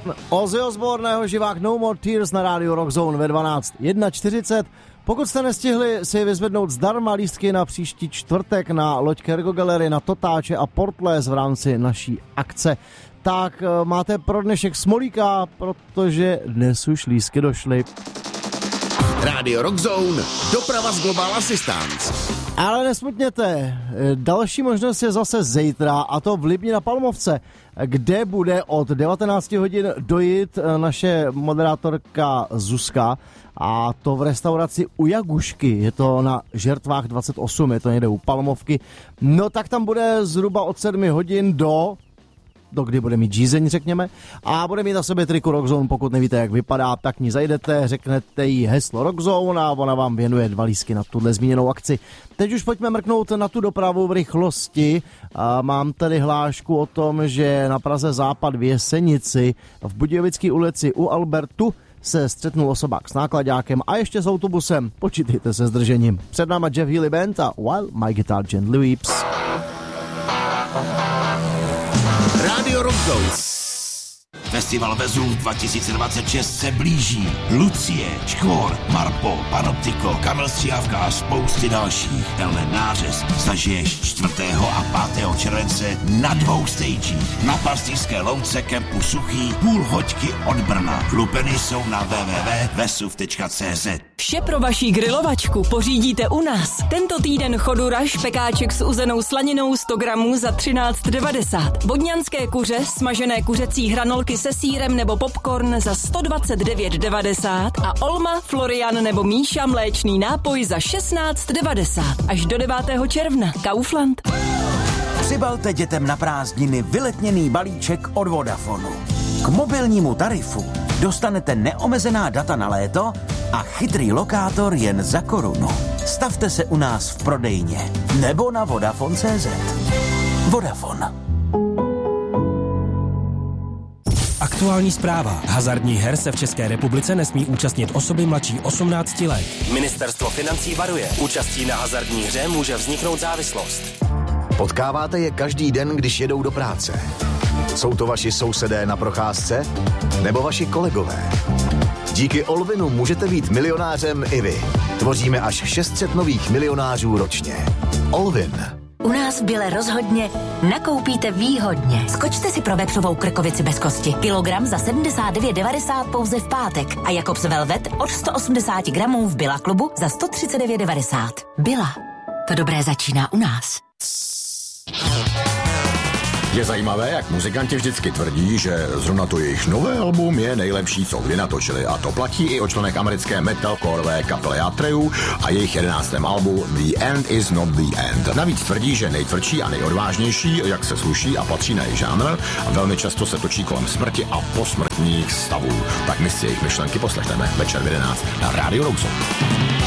Ozzy Osbourneho živák No More Tears na rádiu Rock Zone ve 12:41. Pokud jste nestihli si vyzvednout zdarma lístky na příští čtvrtek na loď Cargo Gallery, na Totáče a Portles v rámci naší akce, tak máte pro dnešek smolíka, protože dnes už lístky došly. Rádio Rock Zone, doprava z Global Assistance. Ale nesmutněte, další možnost je zase zítra, a to v Libni na Palmovce, kde bude od 19 hodin dojít naše moderátorka Zuzka, a to v restauraci U Jagušky. Je to na Žertvách 28, je to někde u Palmovky. No tak tam bude zhruba od 7 hodin do kdy bude mít žízeň, řekněme, a bude mít na sobě triku Rock Zone. Pokud nevíte, jak vypadá, tak ní zajdete, řeknete jí heslo Rock Zone a ona vám věnuje 2 lístky na tuhle zmíněnou akci. Teď už pojďme mrknout na tu dopravu v rychlosti. Mám tady hlášku o tom, že na Praze Západ v Jesenici v Budějovické ulici u Albertu se střetnul osobák s nákladákem a ještě s autobusem. Počítejte se s držením. Před náma Jeff Healey Band a While My Guitar Gently Weeps. Rádio Rock Zone. Festival Vezův 2026 se blíží. Lucie, Škvor, Marpo, Panoptiko, Kamil Stříhavka a spousty dalších. Tenhle nářez zažiješ 4. a 5. července na 2 stagích. Na Pastýřské louce kempu Suchý, půl hoďky od Brna. Lupeny jsou na www.vesuv.cz. Vše pro vaši grilovačku pořídíte u nás. Tento týden chodura, špekáček s uzenou slaninou 100 gramů za 13,90. Vodňanské kuře, smažené kuřecí hranolky se sýrem nebo popcorn za 129,90 a Olma, Florian nebo Míša mléčný nápoj za 16,90. Až do 9. června. Kaufland. Přibalte dětem na prázdniny vyletněný balíček od Vodafonu. K mobilnímu tarifu dostanete neomezená data na léto a chytrý lokátor jen za korunu. Stavte se u nás v prodejně nebo na Vodafone.cz. Vodafone. Aktuální zpráva. Hazardních her se v České republice nesmí účastnit osoby mladší 18 let. Ministerstvo financí varuje. Účastí na hazardní hře může vzniknout závislost. Potkáváte je každý den, když jedou do práce. Jsou to vaši sousedé na procházce? Nebo vaši kolegové? Díky Olvinu můžete být milionářem i vy. Tvoříme až 600 nových milionářů ročně. Olvin. U nás v Bile rozhodně nakoupíte výhodně. Skočte si pro vepřovou krkovici bez kosti. Kilogram za 79,90 pouze v pátek. A Jakobs Velvet od 180 gramů v Billa klubu za 139,90. Billa. To dobré začíná u nás. Je zajímavé, jak muzikanti vždycky tvrdí, že zrovna to jejich nové album je nejlepší, co kdy natočili. A to platí i o členech americké metalcoreové kapely Atreyu a jejich 11. albu The End Is Not The End. Navíc tvrdí, že nejtvrdší a nejodvážnější, jak se sluší a patří na jejich žánr, a velmi často se točí kolem smrti a posmrtních stavů. Tak my si jejich myšlenky poslechneme večer v 11 na Radio Rock Zone.